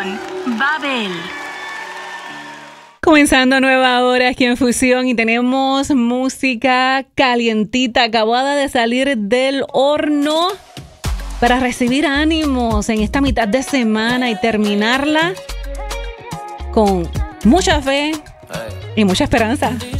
con Babel. Comenzando nueva hora aquí en Fusión y tenemos música calientita, acabada de salir del horno para recibir ánimos en esta mitad de semana y terminarla con mucha fe y mucha esperanza.